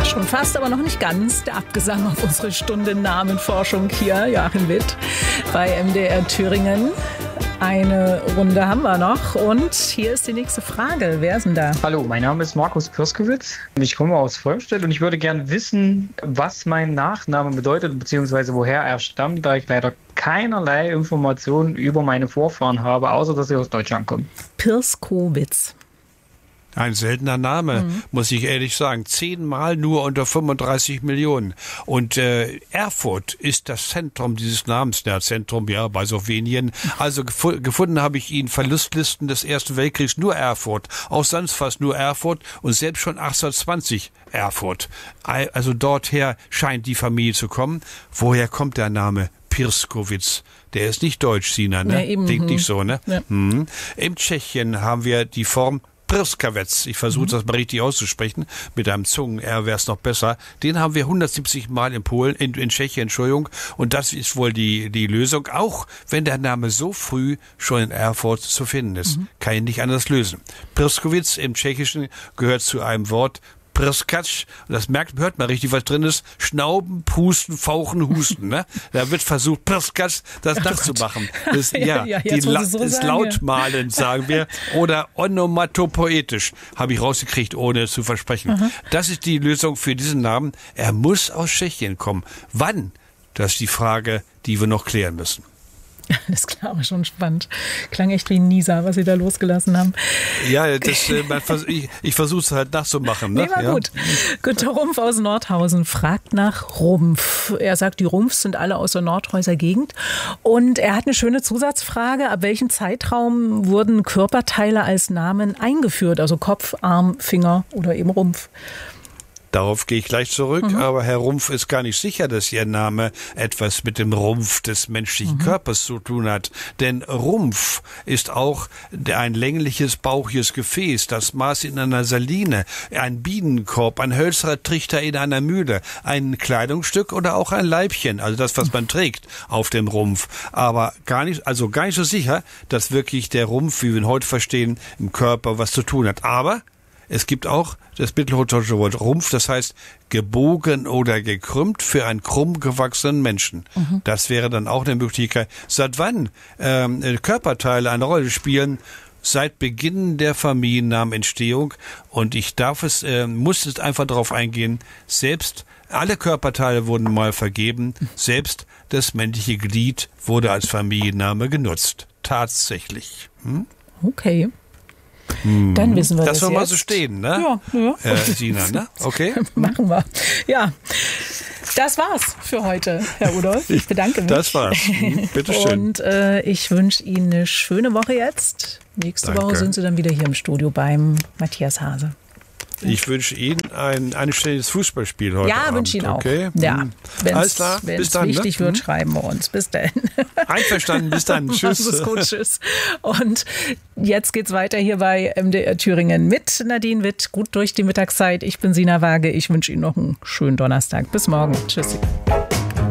schon fast, aber noch nicht ganz. Der Abgesang auf unsere Stunde Namenforschung hier, Joachim Witt, bei MDR Thüringen. Eine Runde haben wir noch und hier ist die nächste Frage. Wer ist denn da? Hallo, mein Name ist Markus Pirskowitz. Ich komme aus Volmstedt und ich würde gerne wissen, was mein Nachname bedeutet, beziehungsweise woher er stammt, da ich leider keinerlei Informationen über meine Vorfahren habe, außer dass sie aus Deutschland kommen. Pirskowitz. Ein seltener Name, muss ich ehrlich sagen. 10-mal nur unter 35 Millionen. Und Erfurt ist das Zentrum dieses Namens. Ja, Zentrum, ja, bei Slowenien. Also gefunden habe ich ihn Verlustlisten des Ersten Weltkriegs nur Erfurt. Auch sonst fast nur Erfurt und selbst schon 1820 Erfurt. Also dorther scheint die Familie zu kommen. Woher kommt der Name Pirskowitz? Der ist nicht deutsch, Sina, ne? Ja, eben. Klingt nicht so, ne? Ja. Im Tschechien haben wir die Form Pirskavec, ich versuche das mal richtig auszusprechen, mit einem Zungen-R wäre es noch besser. Den haben wir 170 Mal in Polen, in Tschechien, Entschuldigung, und das ist wohl die Lösung, auch wenn der Name so früh schon in Erfurt zu finden ist. Kann ich nicht anders lösen. Pirskowitz im Tschechischen gehört zu einem Wort Prskatsch, und das hört man richtig, was drin ist. Schnauben, Pusten, Fauchen, Husten. Ne? Da wird versucht, Prskatsch das nachzumachen. Das, ist lautmalend, sagen wir. Oder onomatopoetisch, habe ich rausgekriegt, ohne zu versprechen. Das ist die Lösung für diesen Namen. Er muss aus Tschechien kommen. Wann? Das ist die Frage, die wir noch klären müssen. Das klar, aber schon spannend. Klang echt wie ein Nieser, was Sie da losgelassen haben. Ja, ich versuche es halt nachzumachen. Ne? Nee, war gut. Günter Rumpf aus Nordhausen fragt nach Rumpf. Er sagt, die Rumpfs sind alle aus der Nordhäuser Gegend. Und er hat eine schöne Zusatzfrage. Ab welchem Zeitraum wurden Körperteile als Namen eingeführt? Also Kopf, Arm, Finger oder eben Rumpf? Darauf gehe ich gleich zurück, aber Herr Rumpf ist gar nicht sicher, dass Ihr Name etwas mit dem Rumpf des menschlichen Körpers zu tun hat. Denn Rumpf ist auch ein längliches, bauchiges Gefäß, das Maß in einer Saline, ein Bienenkorb, ein hölzerner Trichter in einer Mühle, ein Kleidungsstück oder auch ein Leibchen, also das, was man trägt auf dem Rumpf. Aber gar nicht so sicher, dass wirklich der Rumpf, wie wir ihn heute verstehen, im Körper was zu tun hat. Aber es gibt auch das mittelhochdeutsche Wort Rumpf, das heißt gebogen oder gekrümmt für einen krumm gewachsenen Menschen. Das wäre dann auch eine Möglichkeit. Seit wann Körperteile eine Rolle spielen? Seit Beginn der Familiennamenentstehung. Und ich muss es einfach darauf eingehen, selbst alle Körperteile wurden mal vergeben, selbst das männliche Glied wurde als Familienname genutzt. Tatsächlich. Okay. Dann wissen wir das soll jetzt. Mal so stehen, ne? Ja. Sina, ne? Okay. Machen wir. Ja, das war's für heute, Herr Rudolph. Ich bedanke mich. Das war's. Bitte schön. Und ich wünsche Ihnen eine schöne Woche jetzt. Nächste Woche sind Sie dann wieder hier im Studio beim Matthias Hase. Ich wünsche Ihnen ein anständiges Fußballspiel heute Abend. Ja, wünsche Ihnen auch. Okay? Ja, Alles klar. Wenn es wichtig wird, schreiben wir uns. Bis dann. Einverstanden. Bis dann. Tschüss. Mach's gut. Tschüss. Und jetzt geht's weiter hier bei MDR Thüringen mit Nadine Witt. Gut durch die Mittagszeit. Ich bin Sina Waage. Ich wünsche Ihnen noch einen schönen Donnerstag. Bis morgen. Tschüss.